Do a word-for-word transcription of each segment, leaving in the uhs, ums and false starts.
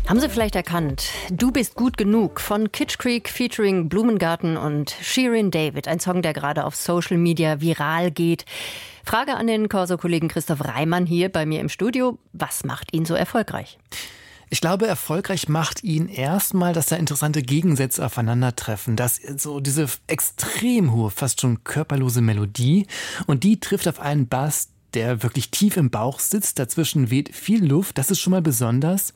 Haben Sie vielleicht erkannt? Du bist gut genug von Kitsch Creek featuring Blumengarten und Shirin David. Ein Song, der gerade auf Social Media viral geht. Frage an den Corso-Kollegen Christoph Reimann hier bei mir im Studio. Was macht ihn so erfolgreich? Ich glaube, erfolgreich macht ihn erstmal, dass da interessante Gegensätze aufeinandertreffen. Dass so diese extrem hohe, fast schon körperlose Melodie und die trifft auf einen Bass, der wirklich tief im Bauch sitzt. Dazwischen weht viel Luft. Das ist schon mal besonders.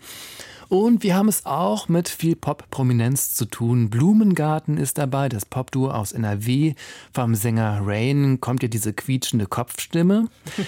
Und wir haben es auch mit viel Pop-Prominenz zu tun. Blumengarten ist dabei, das Popduo aus N R W. Vom Sänger Rain kommt ja diese quietschende Kopfstimme.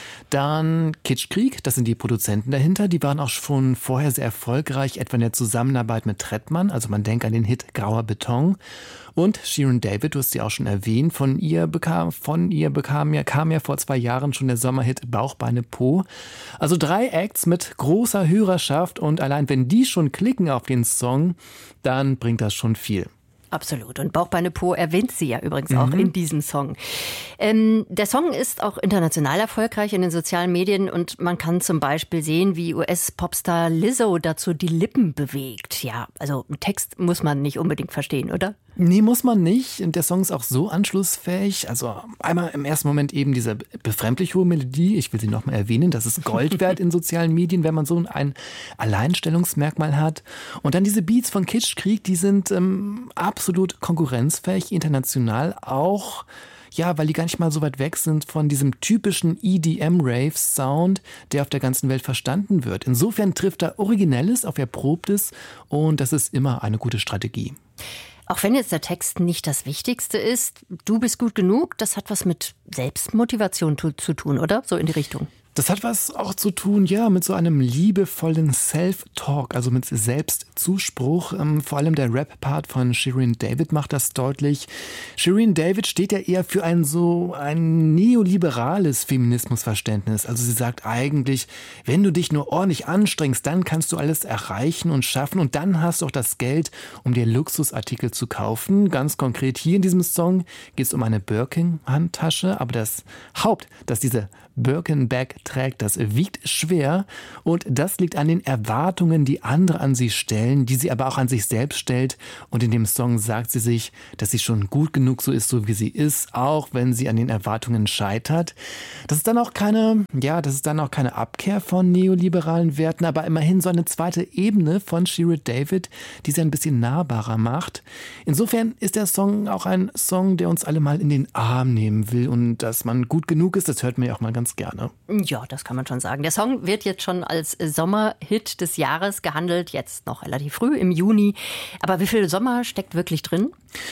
Dann Kitsch Creek, das sind die Produzenten dahinter. Die waren auch schon vorher sehr erfolgreich, etwa in der Zusammenarbeit mit Trettmann. Also man denkt an den Hit Grauer Beton. Und Shirin David, du hast sie auch schon erwähnt, von ihr bekam, von ihr bekam ja, kam ja vor zwei Jahren schon der Sommerhit Bauch, Beine, Po. Also drei Acts mit großer Hörerschaft und allein wenn die schon klicken auf den Song, dann bringt das schon viel. Absolut. Und Bauch, Beine, Po erwähnt sie ja übrigens Mhm. auch in diesem Song. Ähm, der Song ist auch international erfolgreich in den sozialen Medien und man kann zum Beispiel sehen, wie U S-Popstar Lizzo dazu die Lippen bewegt. Ja, also einen Text muss man nicht unbedingt verstehen, oder? Nee, muss man nicht. Und der Song ist auch so anschlussfähig. Also einmal im ersten Moment eben diese befremdlich hohe Melodie. Ich will sie nochmal erwähnen. Das ist Gold wert in sozialen Medien, wenn man so ein Alleinstellungsmerkmal hat. Und dann diese Beats von Kitsch Creek, die sind ähm, absolut konkurrenzfähig, international auch. Ja, weil die gar nicht mal so weit weg sind von diesem typischen E D M-Rave-Sound, der auf der ganzen Welt verstanden wird. Insofern trifft er Originelles auf Erprobtes und das ist immer eine gute Strategie. Auch wenn jetzt der Text nicht das Wichtigste ist, du bist gut genug, das hat was mit Selbstmotivation zu, zu tun, oder? So in die Richtung. Das hat was auch zu tun, ja, mit so einem liebevollen Self-Talk, also mit Selbstzuspruch. Ähm, vor allem der Rap-Part von Shirin David macht das deutlich. Shirin David steht ja eher für ein so ein neoliberales Feminismusverständnis. Also sie sagt eigentlich, wenn du dich nur ordentlich anstrengst, dann kannst du alles erreichen und schaffen und dann hast du auch das Geld, um dir Luxusartikel zu kaufen. Ganz konkret hier in diesem Song geht es um eine Birkin-Handtasche, aber das Haupt, dass diese Birkin-Bag trägt, das wiegt schwer und das liegt an den Erwartungen, die andere an sie stellen, die sie aber auch an sich selbst stellt. Und in dem Song sagt sie sich, dass sie schon gut genug so ist, so wie sie ist, auch wenn sie an den Erwartungen scheitert. Das ist dann auch keine, ja, das ist dann auch keine Abkehr von neoliberalen Werten, aber immerhin so eine zweite Ebene von Shirin David, die sie ein bisschen nahbarer macht. Insofern ist der Song auch ein Song, der uns alle mal in den Arm nehmen will und dass man gut genug ist, das hört man ja auch mal ganz gerne. Ja, das kann man schon sagen. Der Song wird jetzt schon als Sommerhit des Jahres gehandelt, jetzt noch relativ früh im Juni. Aber wie viel Sommer steckt wirklich drin?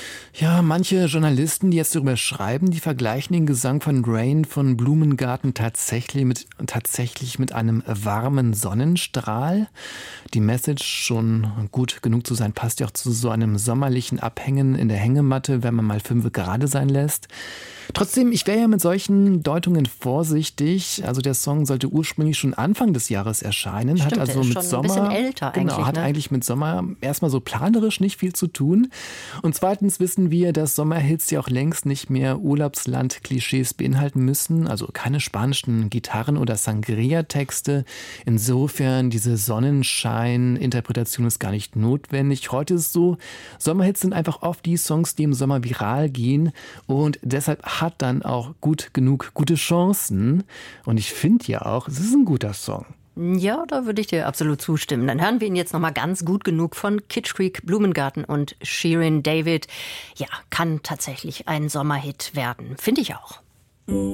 Ja, manche Journalisten, die jetzt darüber schreiben, die vergleichen den Gesang von Rain von Blumengarten tatsächlich mit, tatsächlich mit einem warmen Sonnenstrahl. Die Message, schon gut genug zu sein, passt ja auch zu so einem sommerlichen Abhängen in der Hängematte, wenn man mal fünf gerade sein lässt. Trotzdem, ich wäre ja mit solchen Deutungen vorsichtig. Also der Song sollte ursprünglich schon Anfang des Jahres erscheinen. Stimmt, hat also der ist mit schon Sommer, ein bisschen älter genau, eigentlich. hat ne? eigentlich mit Sommer erstmal so planerisch nicht viel zu tun. Und zweitens wissen wir, dass Sommerhits ja auch längst nicht mehr Urlaubsland-Klischees beinhalten müssen. Also keine spanischen Gitarren- oder Sangria-Texte. Insofern, diese Sonnenschein-Interpretation ist gar nicht notwendig. Heute ist es so, Sommerhits sind einfach oft die Songs, die im Sommer viral gehen. Und deshalb hat dann auch gut genug gute Chancen. Und ich finde ja auch, es ist ein guter Song. Ja, da würde ich dir absolut zustimmen. Dann hören wir ihn jetzt nochmal ganz gut genug von Kitsch Creek, Blumengarten und Shirin David. Ja, kann tatsächlich ein Sommerhit werden. Finde ich auch.